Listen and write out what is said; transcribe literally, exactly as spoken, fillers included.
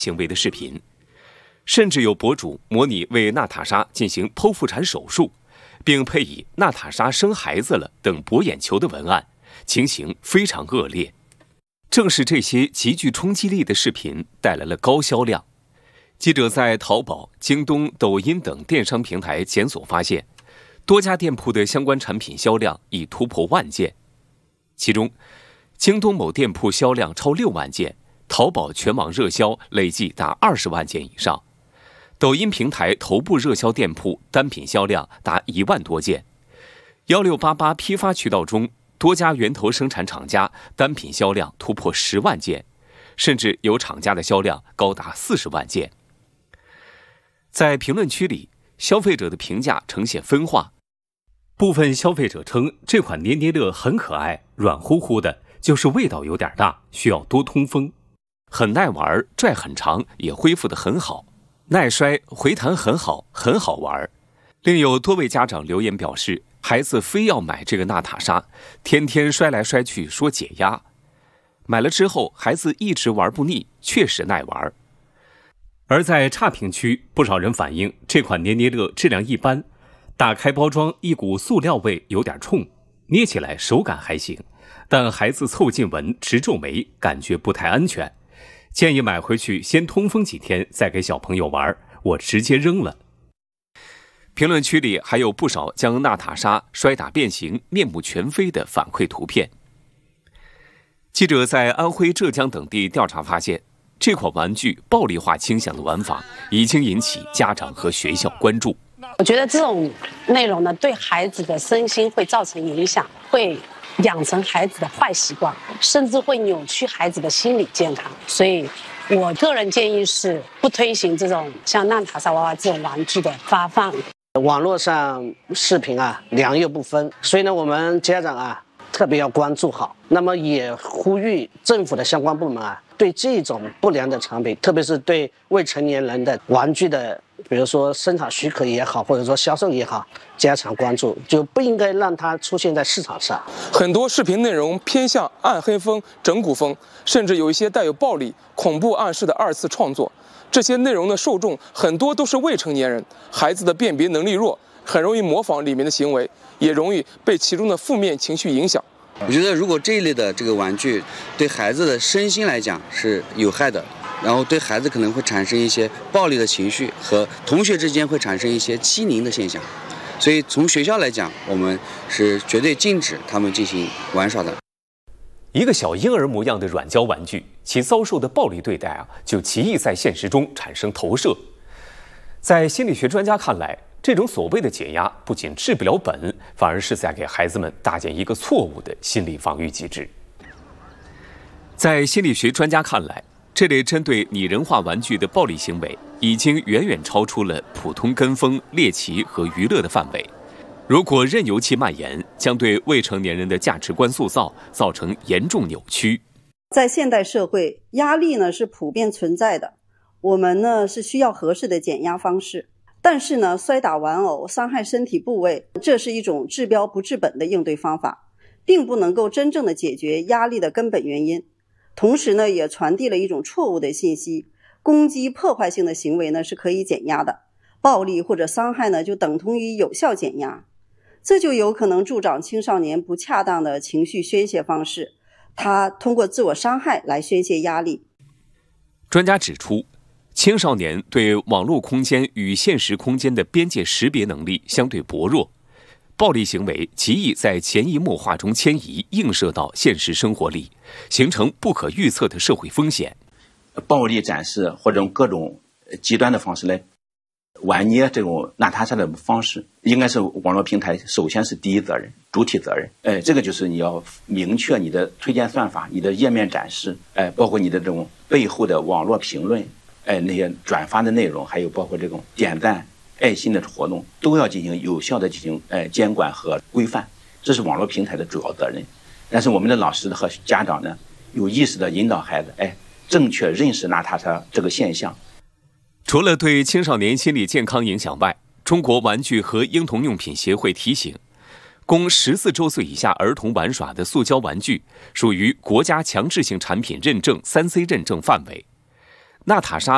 行为的视频，甚至有博主模拟为娜塔莎进行剖腹产手术，并配以“娜塔莎生孩子了”等博眼球的文案，情形非常恶劣。正是这些极具冲击力的视频带来了高销量。记者在淘宝、京东、抖音等电商平台检索发现，多家店铺的相关产品销量已突破万件。其中，京东某店铺销量超六万件，淘宝全网热销累计达二十万件以上，抖音平台头部热销店铺单品销量达一万多件。幺六八八批发渠道中，多家源头生产厂家单品销量突破十万件，甚至有厂家的销量高达四十万件。在评论区里，消费者的评价呈现分化。部分消费者称这款捏捏乐很可爱，软乎乎的，就是味道有点大，需要多通风。很耐玩，拽很长，也恢复得很好，耐摔，回弹很好，很好玩。另有多位家长留言表示，孩子非要买这个娜塔莎，天天摔来摔去说解压。买了之后，孩子一直玩不腻，确实耐玩。而在差评区，不少人反映这款捏捏乐质量一般，打开包装一股塑料味有点冲，捏起来手感还行，但孩子凑近闻直皱眉，感觉不太安全。建议买回去先通风几天，再给小朋友玩，我直接扔了。评论区里还有不少将娜塔莎摔打变形、面目全非的反馈图片。记者在安徽、浙江等地调查发现，这款玩具暴力化倾向的玩法已经引起家长和学校关注。 我觉得这种内容呢，对孩子的身心会造成影响，会养成孩子的坏习惯，甚至会扭曲孩子的心理健康。所以我个人建议是不推行这种像娜塔莎娃娃这种玩具的发放。 网络上视频啊，良莠不分，所以呢，我们家长啊特别要关注好。那么也呼吁政府的相关部门啊，对这种不良的产品，特别是对未成年人的玩具的，比如说生产许可也好，或者说销售也好，加强关注，就不应该让它出现在市场上。 很多视频内容偏向暗黑风、整蛊风，甚至有一些带有暴力、恐怖暗示的二次创作。这些内容的受众很多都是未成年人，孩子的辨别能力弱，很容易模仿里面的行为，也容易被其中的负面情绪影响。 我觉得如果这一类的这个玩具对孩子的身心来讲是有害的，然后对孩子可能会产生一些暴力的情绪，和同学之间会产生一些欺凌的现象，所以从学校来讲，我们是绝对禁止他们进行玩耍的。 一个小婴儿模样的软胶玩具，其遭受的暴力对待啊，就极易在现实中产生投射。在心理学专家看来，这种所谓的解压不仅治不了本，反而是在给孩子们搭建一个错误的心理防御机制。在心理学专家看来，这类针对拟人化玩具的暴力行为已经远远超出了普通跟风、猎奇和娱乐的范围。如果任由其蔓延，将对未成年人的价值观塑造造成严重扭曲。 在现代社会，压力呢是普遍存在的，我们呢是需要合适的减压方式。但是呢，摔打玩偶、伤害身体部位，这是一种治标不治本的应对方法，并不能够真正的解决压力的根本原因。同时呢，也传递了一种错误的信息，攻击破坏性的行为呢是可以减压的，暴力或者伤害呢就等同于有效减压。这就有可能助长青少年不恰当的情绪宣泄方式，他通过自我伤害来宣泄压力。 专家指出，青少年对网络空间与现实空间的边界识别能力相对薄弱，暴力行为极易在潜移默化中迁移，映射到现实生活里，形成不可预测的社会风险。 暴力展示或者用各种极端的方式来玩捏这种娜塔莎的方式，应该是网络平台首先是第一责任、主体责任。哎，这个就是你要明确你的推荐算法、你的页面展示，哎，包括你的这种背后的网络评论，哎，那些转发的内容，还有包括这种点赞、爱心的活动，都要进行有效的进行哎监管和规范，这是网络平台的主要责任。但是我们的老师和家长呢，有意识的引导孩子，哎，正确认识娜塔莎这个现象。 除了对青少年心理健康影响外，中国玩具和婴童用品协会提醒，供十四周岁以下儿童玩耍的塑胶玩具属于国家强制性产品认证 三 C 认证范围。娜塔莎